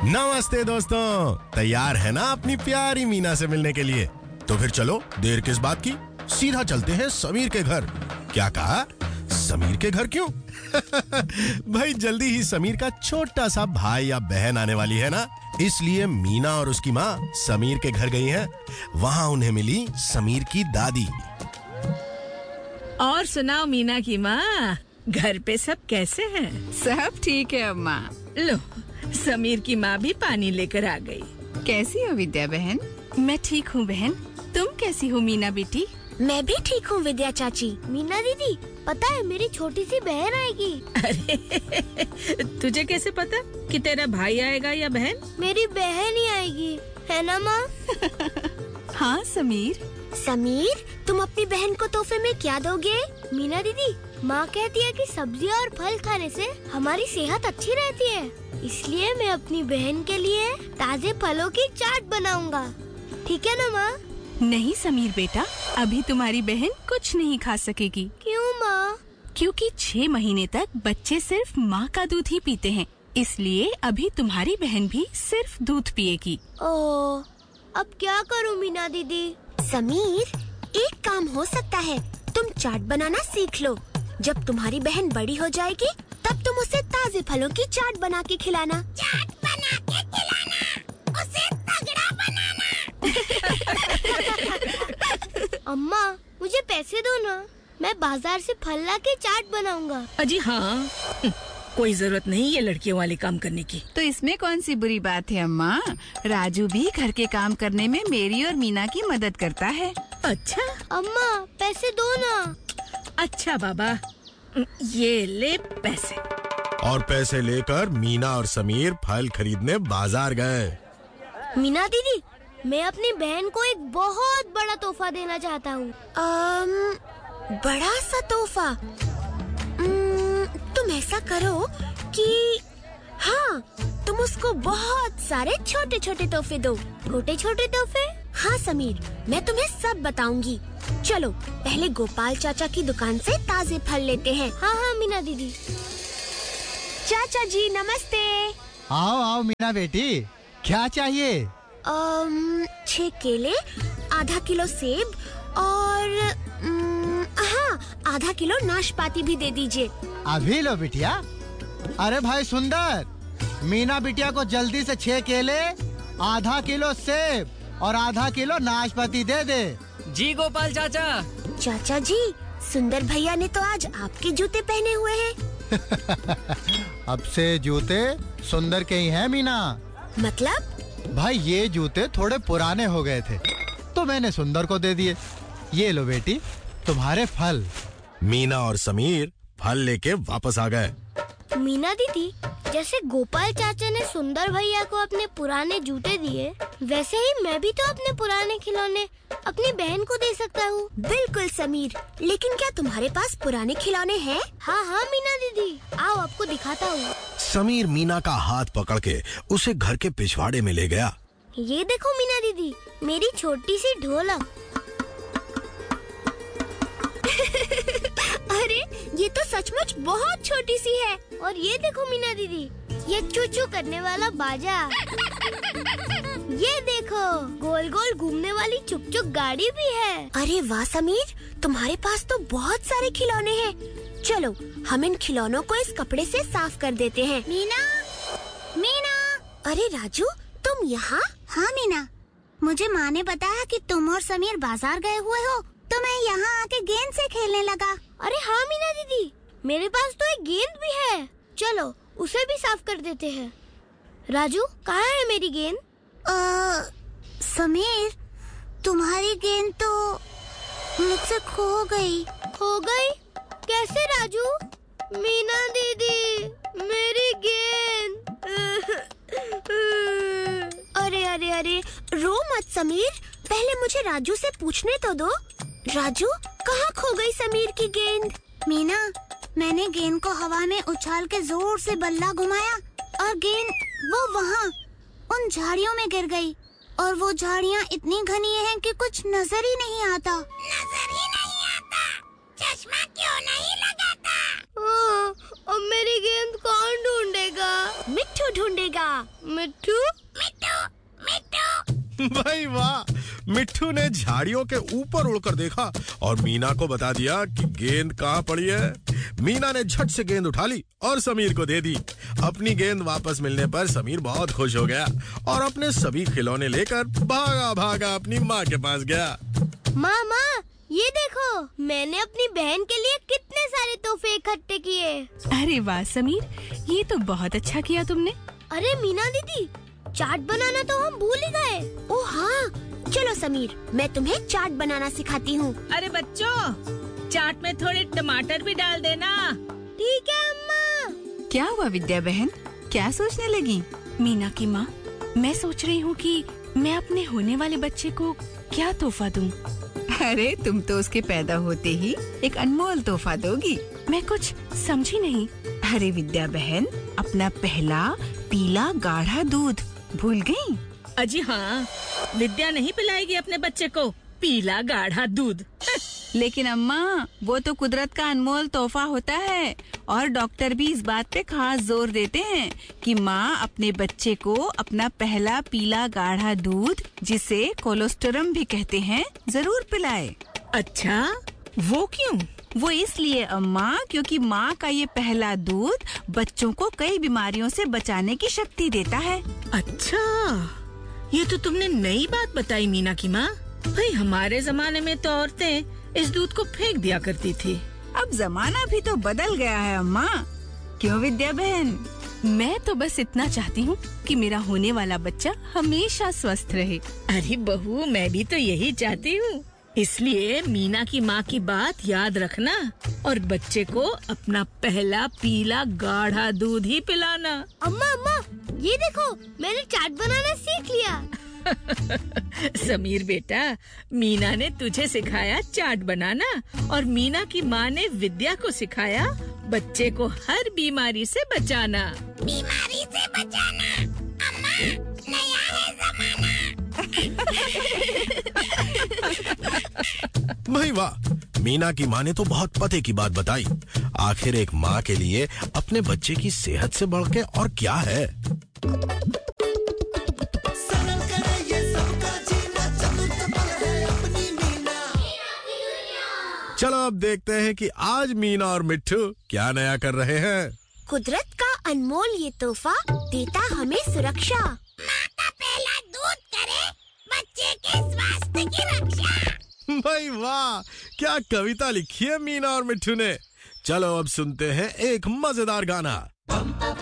नमस्ते दोस्तों, तैयार है ना अपनी प्यारी मीना से मिलने के लिए? तो फिर चलो, देर किस बात की, सीधा चलते हैं समीर के घर। क्या कहा? समीर के घर क्यों? भाई जल्दी ही समीर का छोटा सा भाई या बहन आने वाली है ना, इसलिए मीना और उसकी माँ समीर के घर गई हैं। वहाँ उन्हें मिली समीर की दादी। और सुनाओ मीना की माँ, घर पे सब कैसे हैं? सब ठीक है अम्मा। लो, समीर की माँ भी पानी लेकर आ गई। कैसी हो विद्या बहन? मैं ठीक हूँ बहन, तुम कैसी हो मीना बेटी? मैं भी ठीक हूँ विद्या चाची। मीना दीदी, पता है मेरी छोटी सी बहन आएगी। अरे तुझे कैसे पता कि तेरा भाई आएगा या बहन? मेरी बहन ही आएगी, है ना माँ? हाँ समीर। समीर, तुम अपनी बहन को तोहफे में क्या दोगे? मीना दीदी, माँ कहती है कि सब्जियाँ और फल खाने से हमारी सेहत अच्छी रहती है, इसलिए मैं अपनी बहन के लिए ताजे फलों की चाट बनाऊंगा। ठीक है ना माँ? नहीं समीर बेटा, अभी तुम्हारी बहन कुछ नहीं खा सकेगी। क्यों माँ? क्योंकि 6 महीने तक बच्चे सिर्फ माँ का दूध ही पीते हैं, इसलिए अभी तुम्हारी बहन भी सिर्फ दूध पिएगी। ओह, अब क्या करूँ मीना दीदी? समीर, एक काम हो सकता है, तुम चाट बनाना सीख लो। जब तुम्हारी बहन बड़ी हो जाएगी, तब तुम उसे ताजे फलों की चाट बना के खिलाना। चाट बना के खिलाना, उसे तगड़ा बनाना। अम्मा, मुझे पैसे दो ना, मैं बाजार से फल ला के चाट बनाऊंगा। अजी हाँ, कोई जरूरत नहीं ये लड़कियों वाले काम करने की। तो इसमें कौन सी बुरी बात है अम्मा? राजू भी घर के काम करने में मेरी और मीना की मदद करता है। अच्छा अम्मा, पैसे दो ना। अच्छा बाबा, ये ले पैसे। और पैसे लेकर मीना और समीर फल खरीदने बाजार गए। मीना दीदी, मैं अपनी बहन को एक बहुत बड़ा तोहफा देना चाहता हूँ। बड़ा सा तोहफा? तुम ऐसा करो कि हाँ, तुम उसको बहुत सारे छोटे छोटे तोहफे दो। छोटे छोटे तोहफे? हाँ समीर, मैं तुम्हें सब बताऊंगी। चलो, पहले गोपाल चाचा की दुकान से ताजे फल लेते हैं। हाँ हाँ मीना दीदी। चाचा जी नमस्ते। आओ आओ मीना बेटी, क्या चाहिए? 6 केले, आधा किलो सेब और हाँ, आधा किलो नाशपाती भी दे दीजिए। अभी लो बिटिया। अरे भाई सुंदर, मीना बिटिया को जल्दी से 6 केले, आधा किलो सेब और आधा किलो नाशपाती दे दे। जी गोपाल चाचा। चाचा जी, सुंदर भैया ने तो आज आपके जूते पहने हुए हैं। अब से जूते सुंदर के ही हैं मीना। मतलब? भाई ये जूते थोड़े पुराने हो गए थे, तो मैंने सुंदर को दे दिए। ये लो बेटी, तुम्हारे फल। मीना और समीर फल लेके वापस आ गए। मीना दीदी, जैसे गोपाल चाचा ने सुंदर भैया को अपने पुराने जूते दिए, वैसे ही मैं भी तो अपने पुराने खिलौने अपनी बहन को दे सकता हूँ। बिल्कुल समीर, लेकिन क्या तुम्हारे पास पुराने खिलौने हैं? हाँ हाँ मीना दीदी, आओ आपको दिखाता हूँ। समीर मीना का हाथ पकड़ के उसे घर के पिछवाड़े में ले गया। ये देखो मीना दीदी, मेरी छोटी सी ढोलक। अरे ये तो सचमुच बहुत छोटी सी है। और ये देखो मीना दीदी, ये चूचू करने वाला बाजा। ये देखो, गोल गोल घूमने वाली चुक चुक गाड़ी भी है। अरे वाह समीर, तुम्हारे पास तो बहुत सारे खिलौने हैं। चलो, हम इन खिलौनों को इस कपड़े से साफ कर देते हैं। मीना, मीना। अरे राजू, तुम यहाँ? हाँ मीना, मुझे माँ ने बताया कि तुम और समीर बाजार गए हुए हो, तो मैं यहाँ आके गेंद से खेलने लगा। अरे हाँ मीना दीदी, मेरे पास तो एक गेंद भी है। चलो, उसे भी साफ कर देते हैं। राजू, कहाँ है मेरी गेंद? समीर, तुम्हारी गेंद तो मुझसे खो गई। खो गई? कैसे राजू? मीना दीदी, मेरी गेंद। अरे अरे अरे, रो मत समीर, पहले मुझे राजू से पूछने तो दो। राजू, कहाँ खो गई समीर की गेंद? मीना, मैंने गेंद को हवा में उछाल के जोर से बल्ला घुमाया और गेंद वो वहाँ उन झाड़ियों में गिर गई। और वो झाड़ियाँ इतनी घनी हैं कि कुछ नजर ही नहीं आता। नजर ही नहीं आता? चश्मा क्यों नहीं लगाता? अब मेरी गेंद कौन ढूंढेगा? मिट्ठू ढूंढेगा। मिट्ठू मिट्ठू मिट्ठू। भाई वाह, मिट्ठू ने झाड़ियों के ऊपर उड़कर देखा और मीना को बता दिया कि गेंद कहाँ पड़ी है। मीना ने झट से गेंद उठा ली और समीर को दे दी। अपनी गेंद वापस मिलने पर समीर बहुत खुश हो गया और अपने सभी खिलौने लेकर भागा भागा अपनी माँ के पास गया। माँ, ये देखो, मैंने अपनी बहन के लिए कितने सारे तोहफे इकट्ठे किए। अरे वाह समीर, ये तो बहुत अच्छा किया तुमने। अरे मीना दीदी, चाट बनाना तो हम भूल ही गए। ओह हाँ, चलो समीर, मैं तुम्हें चाट बनाना सिखाती हूँ। अरे बच्चों, चाट में थोड़े टमाटर भी डाल देना। ठीक है अम्मा। क्या हुआ विद्या बहन, क्या सोचने लगी? मीना की माँ, मैं सोच रही हूँ कि मैं अपने होने वाले बच्चे को क्या तोहफा दूँ। अरे तुम तो उसके पैदा होते ही एक अनमोल तोहफा दोगी। मैं कुछ समझी नहीं। अरे विद्या बहन, अपना पहला पीला गाढ़ा दूध भूल गई? अजी हाँ, विद्या नहीं पिलाएगी अपने बच्चे को पीला गाढ़ा दूध। लेकिन अम्मा, वो तो कुदरत का अनमोल तोहफा होता है और डॉक्टर भी इस बात पे खास जोर देते हैं कि माँ अपने बच्चे को अपना पहला पीला गाढ़ा दूध, जिसे कोलोस्टरम भी कहते हैं, जरूर पिलाए। अच्छा, वो क्यों? वो इसलिए अम्मा, क्योंकि माँ का ये पहला दूध बच्चों को कई बीमारियों से बचाने की शक्ति देता है। अच्छा, ये तो तुमने नई बात बताई मीना की माँ। भाई हमारे जमाने में तो औरतें इस दूध को फेंक दिया करती थी। अब जमाना भी तो बदल गया है अम्मा, क्यों विद्या बहन? मैं तो बस इतना चाहती हूँ कि मेरा होने वाला बच्चा हमेशा स्वस्थ रहे। अरे बहू, मैं भी तो यही चाहती हूँ। इसलिए मीना की माँ की बात याद रखना और बच्चे को अपना पहला पीला गाढ़ा दूध ही पिलाना। अम्मा, ये देखो, मैंने चाट बनाना सीख लिया। समीर बेटा, मीना ने तुझे सिखाया चाट बनाना और मीना की माँ ने विद्या को सिखाया बच्चे को हर बीमारी से बचाना। बीमारी से बचाना, अम्मा, नया है जमाना। भाई वाह, मीना की माँ ने तो बहुत पते की बात बताई। आखिर एक माँ के लिए अपने बच्चे की सेहत से बढ़ के और क्या है। चलो अब देखते हैं कि आज मीना और मिट्ठू क्या नया कर रहे हैं। कुदरत का अनमोल ये तोहफा देता हमें सुरक्षा। माँ का पहला दूध करे बच्चे के स्वास्थ्य की रक्षा। भाई वाह, क्या कविता लिखी है मीना और मिट्ठू ने। चलो अब सुनते हैं एक मजेदार गाना।